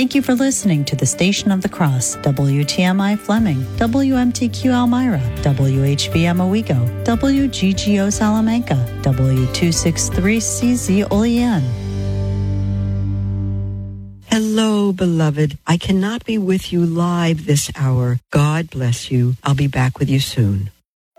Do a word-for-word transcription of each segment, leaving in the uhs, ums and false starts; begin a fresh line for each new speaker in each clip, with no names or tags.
Thank you for listening to the Station of the Cross, W T M I Fleming, W M T Q Elmira, W H B M Owego, W G G O Salamanca, W two sixty-three C Z Olean.
Hello, beloved. I cannot be with you live this hour. God bless you. I'll be back with you soon.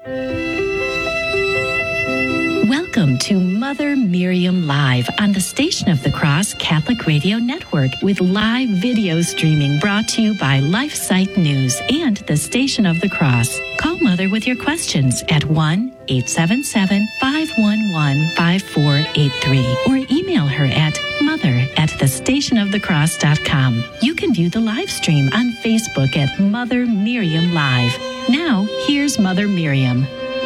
Welcome to Mother Miriam Live on the Station of the Cross Catholic Radio Network with live video streaming brought to you by LifeSite News and the Station of the Cross. Call Mother with your questions at one eight seven seven, five one one, five four eight three or email her at mother at the station of the cross dot com. You can view the live stream on Facebook at Mother Miriam Live. Now, here's Mother Miriam.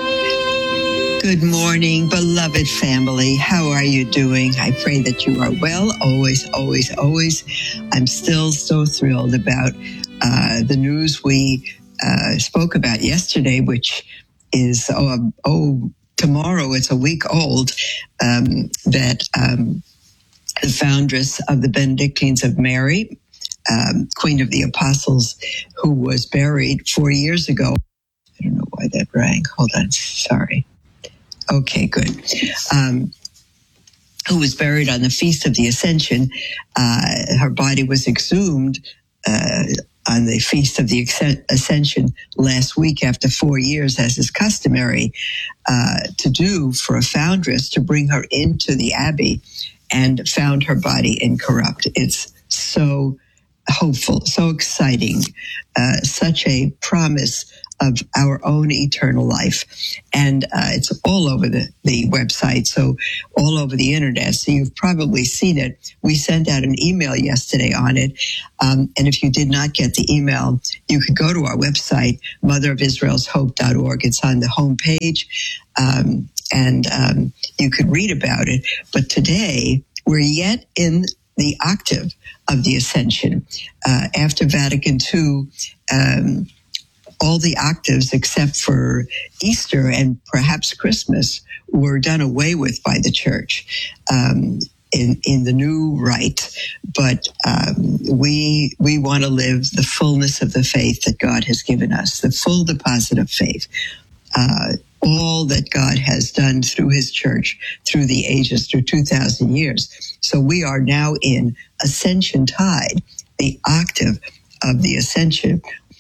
Good morning, beloved family. How are you doing? I pray that you are well, always, always, always. I'm still so thrilled about uh, the news we uh, spoke about yesterday, which is, oh, oh, tomorrow, it's a week old, um, that um, the foundress of the Benedictines of Mary, um, Queen of the Apostles, who was buried four years ago. I don't know why that rang. Hold on. Sorry. Okay, good. Um, who was buried on the Feast of the Ascension. Uh, her body was exhumed uh, on the Feast of the Ascension last week after four years, as is customary uh, to do for a foundress, to bring her into the Abbey, and found her body incorrupt. It's so hopeful, so exciting, uh, such a promise of our own eternal life. And uh, it's all over the, the website, so all over the internet. So you've probably seen it. We sent out an email yesterday on it. Um, and if you did not get the email, you could go to our website, mother of israel's hope dot org. It's on the homepage, um, and um, you could read about it. But today, we're yet in the octave of the Ascension. Uh, after Vatican two, um, all the octaves except for Easter and perhaps Christmas were done away with by the Church um, in in the new rite. But um, we we want to live the fullness of the faith that God has given us, the full deposit of faith. Uh, all that God has done through his church, through the ages, through two thousand years. So we are now in Ascension Tide, the octave of the Ascension.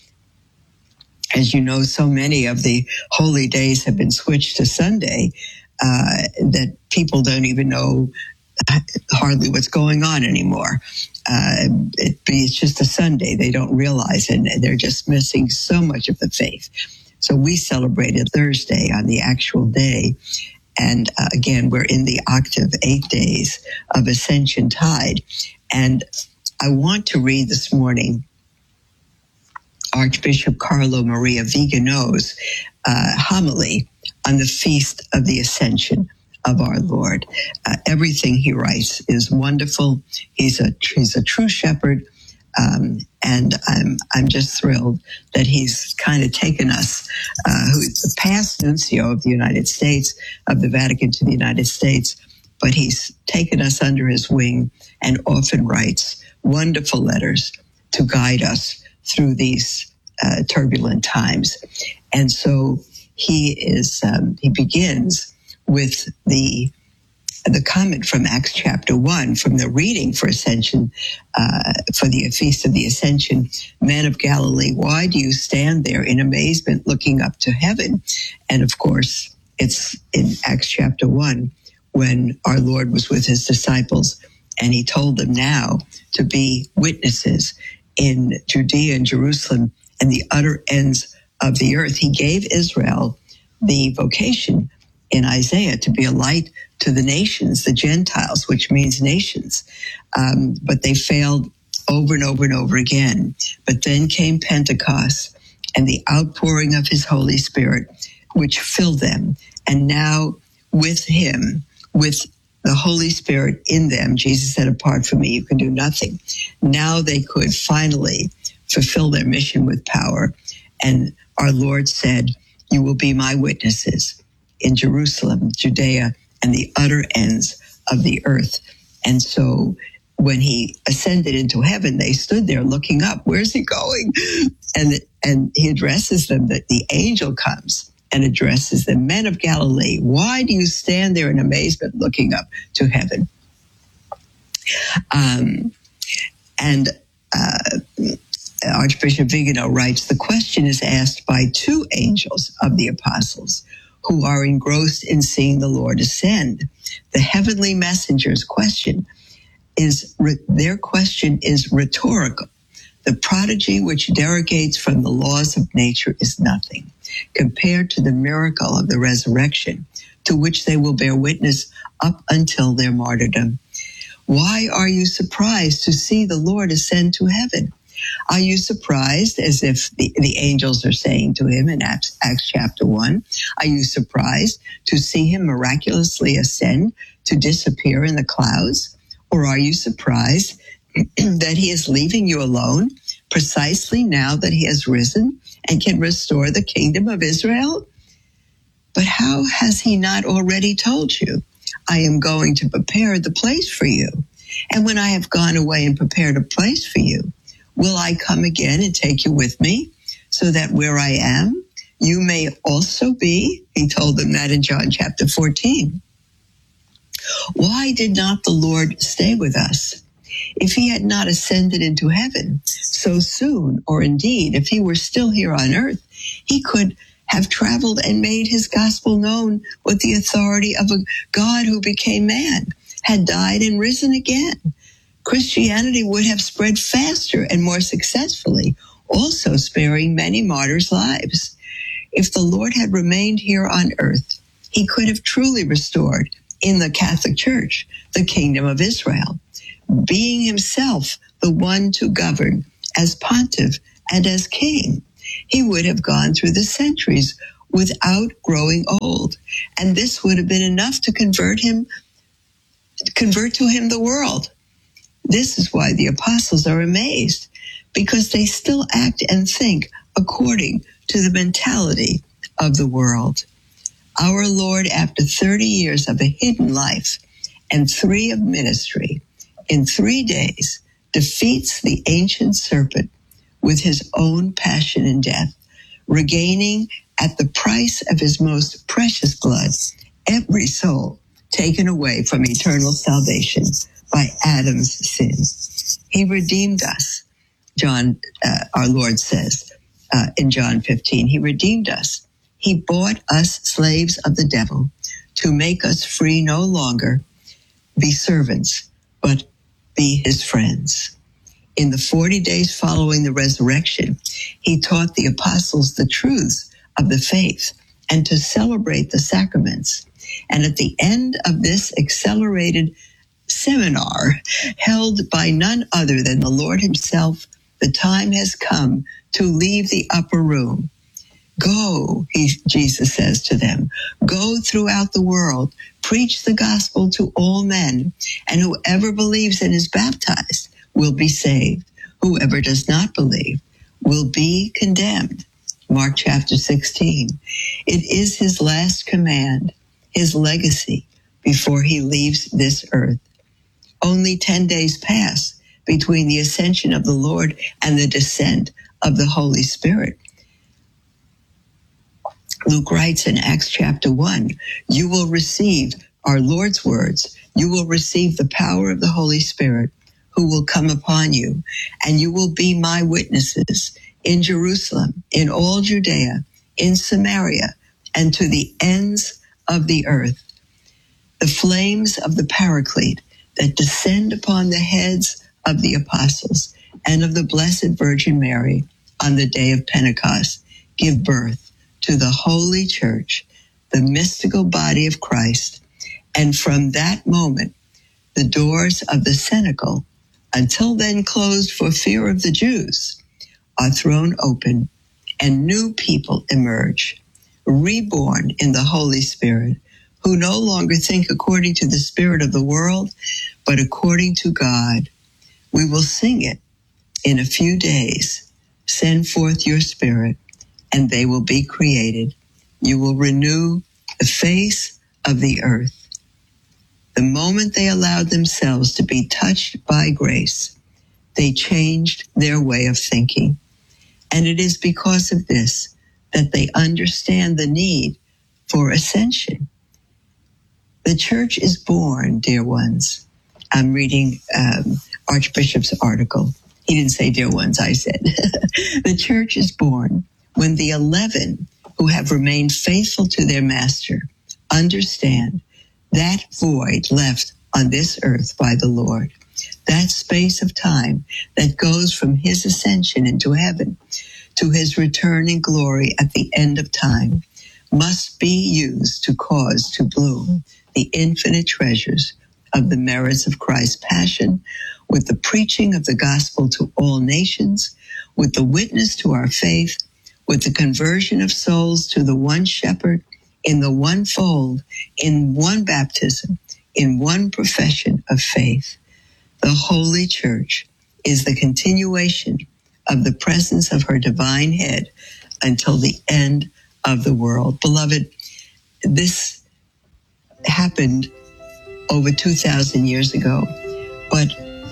As you know, so many of the holy days have been switched to Sunday uh, that people don't even know hardly what's going on anymore. Uh, it, it's just a Sunday. They don't realize it, and they're just missing so much of the faith. So we celebrated Thursday on the actual day. And uh, again, we're in the octave, eight days of Ascension Tide. And I want to read this morning Archbishop Carlo Maria Vigano's uh, homily on the Feast of the Ascension of our Lord. Uh, everything he writes is wonderful. He's a he's a true shepherd, um, and I'm I'm just thrilled that he's kind of taken us, uh, who's the past nuncio of the United States, of the Vatican to the United States, but he's taken us under his wing and often writes wonderful letters to guide us through these uh, turbulent times. And so he is, um, he begins with the the comment from Acts chapter one, from the reading for Ascension, uh, for the Feast of the Ascension. Men of Galilee, why do you stand there in amazement looking up to heaven? And of course, it's in Acts chapter one when our Lord was with his disciples and he told them now to be witnesses in Judea and Jerusalem and the utter ends of the earth. He gave Israel the vocation in Isaiah to be a light to the nations, the Gentiles, which means nations. Um, but they failed over and over and over again. But then came Pentecost and the outpouring of his Holy Spirit, which filled them. And now with him, with the Holy Spirit in them, Jesus said, apart from me, you can do nothing. Now they could finally fulfill their mission with power. And our Lord said, you will be my witnesses in Jerusalem, Judea, and the utter ends of the earth. And so when he ascended into heaven, they stood there looking up. Where's he going? And, and he addresses them, that the angel comes and addresses them. Men of Galilee, why do you stand there in amazement looking up to heaven? Um, and uh, Archbishop Vigano writes, the question is asked by two angels of the apostles who are engrossed in seeing the Lord ascend. The heavenly messenger's question is, their question is rhetorical. The prodigy which derogates from the laws of nature is nothing compared to the miracle of the resurrection, to which they will bear witness up until their martyrdom. Why are you surprised to see the Lord ascend to heaven? Are you surprised, as if the, the angels are saying to him in Acts, Acts chapter one, are you surprised to see him miraculously ascend to disappear in the clouds? Or are you surprised that he is leaving you alone precisely now that he has risen and can restore the kingdom of Israel? But how has he not already told you, I am going to prepare the place for you? And when I have gone away and prepared a place for you, will I come again and take you with me, so that where I am, you may also be? He told them that in John chapter fourteen. Why did not the Lord stay with us? If he had not ascended into heaven so soon, or indeed, if he were still here on earth, he could have traveled and made his gospel known with the authority of a God who became man, had died and risen again. Christianity would have spread faster and more successfully, also sparing many martyrs' lives. If the Lord had remained here on earth, he could have truly restored in the Catholic Church the kingdom of Israel, being himself the one to govern as pontiff and as king. He would have gone through the centuries without growing old, and this would have been enough to convert him, convert to him the world. This is why the apostles are amazed, because they still act and think according to the mentality of the world. Our Lord, after thirty years of a hidden life and three of ministry, in three days defeats the ancient serpent with his own passion and death, regaining at the price of his most precious blood every soul taken away from eternal salvation by Adam's sin. He redeemed us, John, uh, our Lord says uh, in John fifteen, he redeemed us. He bought us slaves of the devil to make us free, no longer be servants, but be his friends. In the forty days following the resurrection, he taught the apostles the truths of the faith and to celebrate the sacraments. And at the end of this accelerated seminar, held by none other than the Lord himself, the time has come to leave the upper room. Go, he, Jesus says to them, go throughout the world, preach the gospel to all men, and whoever believes and is baptized will be saved. Whoever does not believe will be condemned. Mark chapter sixteen. It is his last command, his legacy before he leaves this earth. Only ten days pass between the ascension of the Lord and the descent of the Holy Spirit. Luke writes in Acts chapter one, you will receive our Lord's words. You will receive the power of the Holy Spirit, who will come upon you, and you will be my witnesses in Jerusalem, in all Judea, in Samaria, and to the ends of the earth. The flames of the Paraclete that descend upon the heads of the apostles and of the Blessed Virgin Mary on the day of Pentecost give birth to the Holy Church, the mystical body of Christ. And from that moment, the doors of the cenacle, until then closed for fear of the Jews, are thrown open, and new people emerge, reborn in the Holy Spirit, who no longer think according to the spirit of the world, but according to God. We will sing it in a few days. Send forth your spirit, and they will be created. You will renew the face of the earth. The moment they allowed themselves to be touched by grace, they changed their way of thinking. And it is because of this that they understand the need for ascension. The church is born, dear ones. I'm reading um, Archbishop's article. He didn't say dear ones, I said. The church is born when the eleven who have remained faithful to their master understand that void left on this earth by the Lord, that space of time that goes from his ascension into heaven to his return in glory at the end of time, must be used to cause to bloom the infinite treasures of the merits of Christ's passion, with the preaching of the gospel to all nations, with the witness to our faith, with the conversion of souls to the one shepherd, in the one fold, in one baptism, in one profession of faith. The Holy Church is the continuation of the presence of her divine head until the end of the world. Beloved, this happened over two thousand years ago, but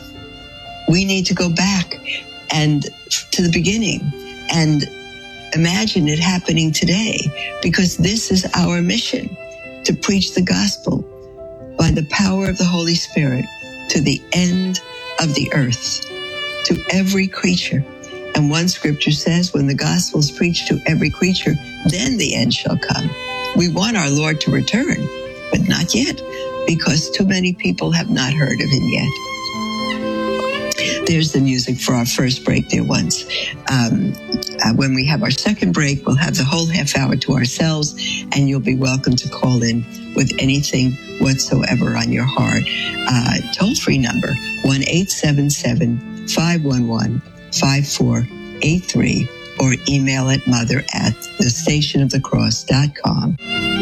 we need to go back and to the beginning and imagine it happening today, because this is our mission, to preach the gospel by the power of the Holy Spirit to the end of the earth, to every creature. And one scripture says, when the gospel is preached to every creature, then the end shall come. We want our Lord to return, but not yet, because too many people have not heard of him yet. There's the music for our first break, dear ones. Um, uh, when we have our second break, we'll have the whole half hour to ourselves, and you'll be welcome to call in with anything whatsoever on your heart. Uh, toll-free number, one eight seven seven, five one one, five four eight three, or email at mother at the station of the cross dot com.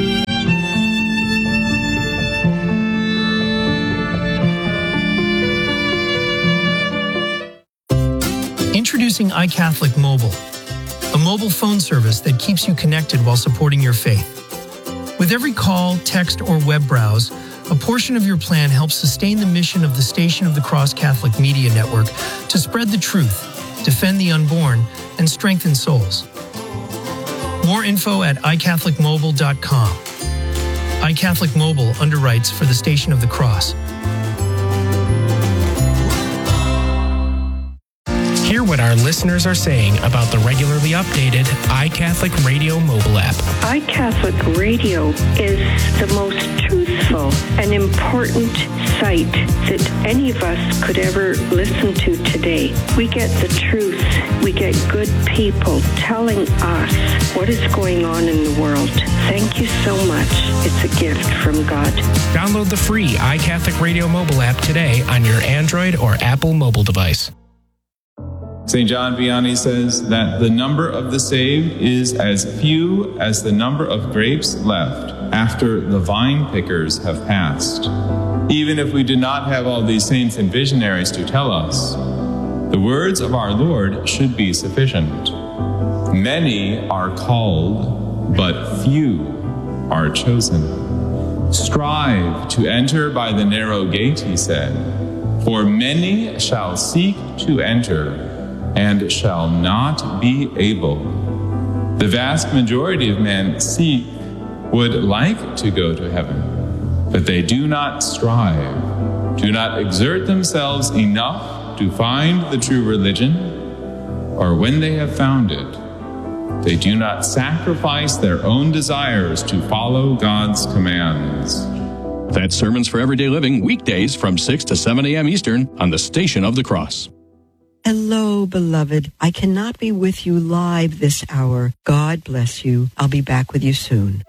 Introducing iCatholic Mobile, a mobile phone service that keeps you connected while supporting your faith. With every call, text, or web browse, a portion of your plan helps sustain the mission of the Station of the Cross Catholic Media Network to spread the truth, defend the unborn, and strengthen souls. More info at i catholic mobile dot com. iCatholic Mobile underwrites for the Station of the Cross.
Hear what our listeners are saying about the regularly updated iCatholic Radio mobile app.
iCatholic Radio is the most truthful and important site that any of us could ever listen to today. We get the truth. We get good people telling us what is going on in the world. Thank you so much. It's a gift from God.
Download the free iCatholic Radio mobile app today on your Android or Apple mobile device.
Saint John Vianney says that the number of the saved is as few as the number of grapes left after the vine pickers have passed. Even if we did not have all these saints and visionaries to tell us, the words of our Lord should be sufficient. Many are called, but few are chosen. Strive to enter by the narrow gate, he said, for many shall seek to enter and shall not be able. The vast majority of men seek, would like to go to heaven, but they do not strive, do not exert themselves enough to find the true religion, or when they have found it, they do not sacrifice their own desires to follow God's commands.
That's Sermons for Everyday Living, weekdays from six to seven a.m. Eastern on the Station of the Cross.
Hello, beloved. I cannot be with you live this hour. God bless you. I'll be back with you soon.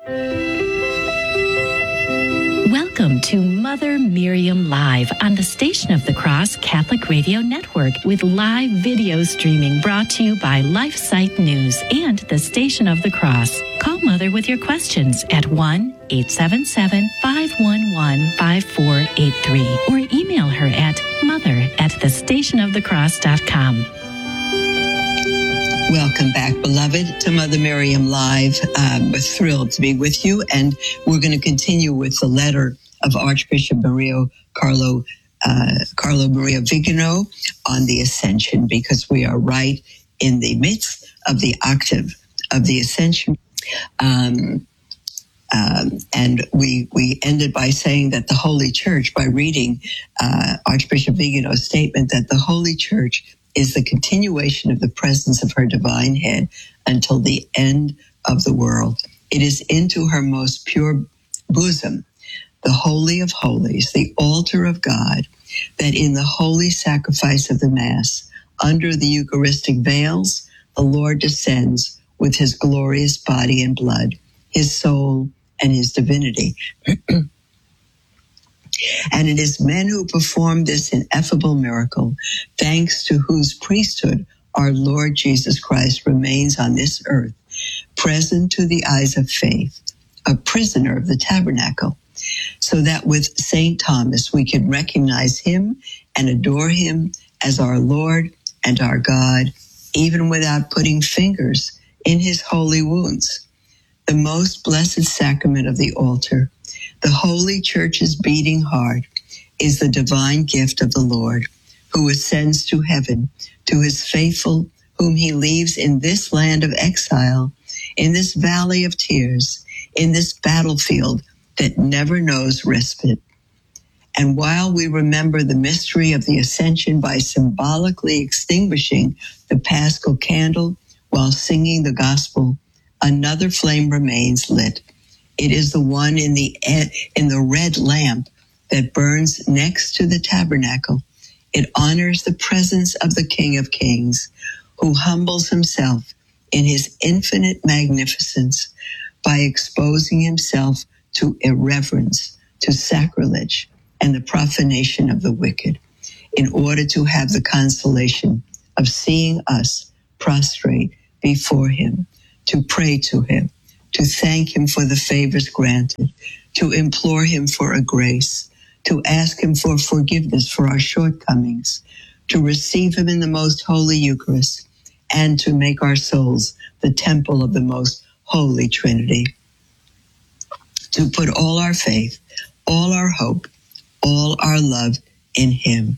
Welcome to Mother Miriam Live on the Station of the Cross Catholic Radio Network, with live video streaming brought to you by LifeSite News and the Station of the Cross. Call Mother with your questions at one eight seven seven, five one one, five four eight three or email her at mother at the station of the cross dot com.
Welcome back, beloved, to Mother Miriam Live. Um, we're thrilled to be with you, and we're going to continue with the letter of Archbishop Maria Carlo uh, Carlo Maria Vigano on the Ascension, because we are right in the midst of the octave of the Ascension. Um, um, and we we ended by saying that the Holy Church, by reading uh, Archbishop Vigano's statement, that the Holy Church is the continuation of the presence of her divine head until the end of the world. It is into her most pure bosom, the Holy of Holies, the altar of God, that in the holy sacrifice of the Mass, under the Eucharistic veils, the Lord descends with his glorious body and blood, his soul, and his divinity. And it is men who perform this ineffable miracle, thanks to whose priesthood our Lord Jesus Christ remains on this earth, present to the eyes of faith, a prisoner of the tabernacle, so that with Saint Thomas we can recognize him and adore him as our Lord and our God, even without putting fingers in his holy wounds. The most blessed sacrament of the altar, the Holy Church's beating heart, is the divine gift of the Lord, who ascends to heaven to his faithful, whom he leaves in this land of exile, in this valley of tears, in this battlefield that never knows respite. And while we remember the mystery of the Ascension by symbolically extinguishing the Paschal candle while singing the gospel, another flame remains lit. It is the one in the in the red lamp that burns next to the tabernacle. It honors the presence of the King of Kings, who humbles himself in his infinite magnificence by exposing himself to irreverence, to sacrilege, and the profanation of the wicked, in order to have the consolation of seeing us prostrate before him, to pray to him, to thank him for the favors granted, to implore him for a grace, to ask him for forgiveness for our shortcomings, to receive him in the most holy Eucharist, and to make our souls the temple of the most holy Trinity. To put all our faith, all our hope, all our love in him.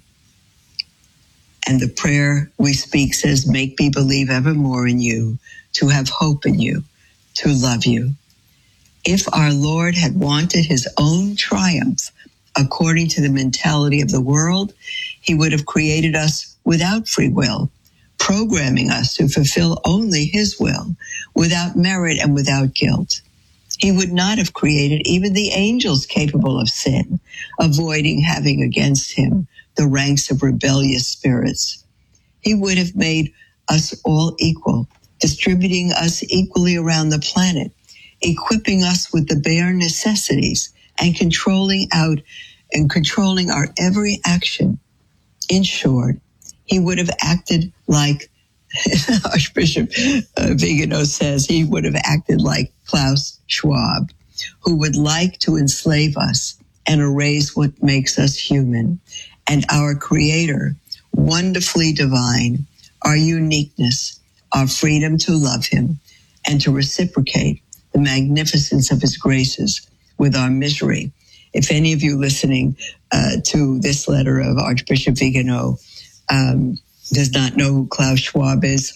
And the prayer we speak says, make me believe evermore in you, to have hope in you, to love you. If our Lord had wanted his own triumph according to the mentality of the world, he would have created us without free will, programming us to fulfill only his will, without merit and without guilt. He would not have created even the angels capable of sin, avoiding having against him the ranks of rebellious spirits. He would have made us all equal, distributing us equally around the planet, equipping us with the bare necessities, and controlling out and controlling our every action. In short, he would have acted like Archbishop uh, Vigano says, he would have acted like Klaus Schwab, who would like to enslave us and erase what makes us human, and our Creator, wonderfully divine, our uniqueness, our freedom to love him and to reciprocate the magnificence of his graces with our misery. If any of you listening uh, to this letter of Archbishop Vigano um, does not know who Klaus Schwab is,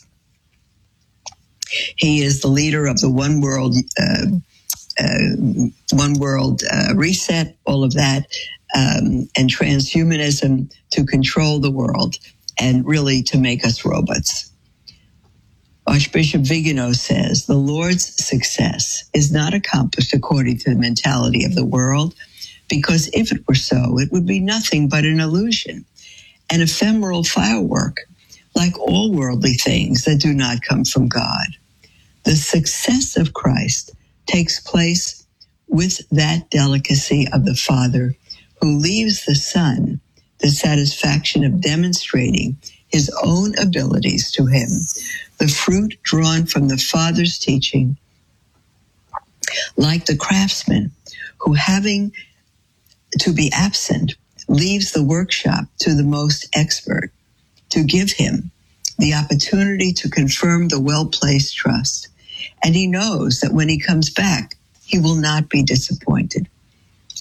he is the leader of the One World, uh, uh, One World uh, Reset, all of that, um, and transhumanism to control the world and really to make us robots. Archbishop Vigano says, the Lord's success is not accomplished according to the mentality of the world, because if it were so, it would be nothing but an illusion, an ephemeral firework, like all worldly things that do not come from God. The success of Christ takes place with that delicacy of the Father, who leaves the Son the satisfaction of demonstrating his own abilities to him, the fruit drawn from the Father's teaching, like the craftsman who, having to be absent, leaves the workshop to the most expert to give him the opportunity to confirm the well-placed trust. And he knows that when he comes back, he will not be disappointed.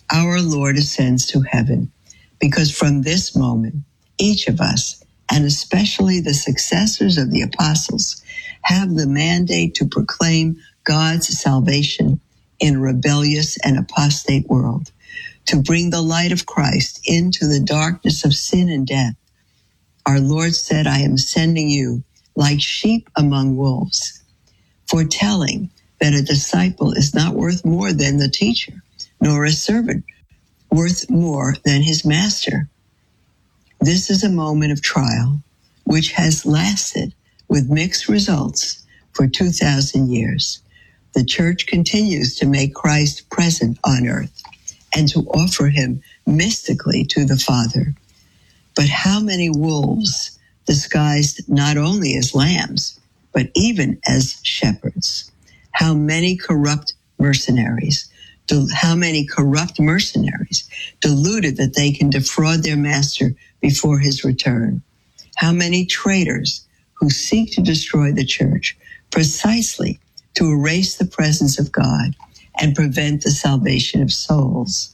our Lord ascends to heaven, because from this moment, each of us, and especially the successors of the apostles, have the mandate to proclaim God's salvation in a rebellious and apostate world, to bring the light of Christ into the darkness of sin and death. Our Lord said, I am sending you like sheep among wolves, foretelling that a disciple is not worth more than the teacher, nor a servant worth more than his master. This is a moment of trial, which has lasted with mixed results for two thousand years. The church continues to make Christ present on earth and to offer him mystically to the Father. But how many wolves, disguised not only as lambs, but even as shepherds? How many corrupt mercenaries, how many corrupt mercenaries deluded that they can defraud their master before his return? How many traitors who seek to destroy the church precisely to erase the presence of God and prevent the salvation of souls?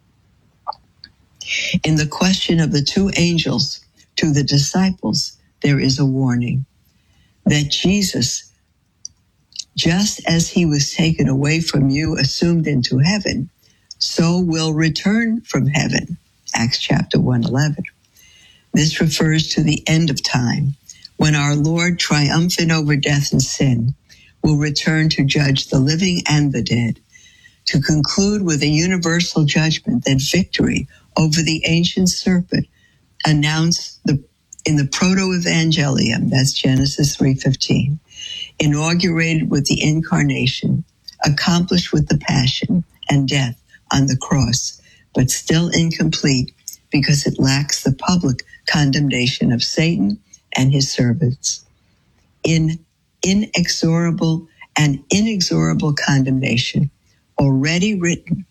In the question of the two angels to the disciples, there is a warning that Jesus, just as he was taken away from you, assumed into heaven, so will return from heaven. Acts chapter one eleven. This refers to the end of time, when our Lord, triumphant over death and sin, will return to judge the living and the dead, to conclude with a universal judgment that victory over the ancient serpent announced the, in the proto-evangelium, that's Genesis three fifteen, inaugurated with the incarnation, accomplished with the passion and death on the cross, but still incomplete because it lacks the public condemnation of Satan and his servants. In inexorable and inexorable condemnation, already written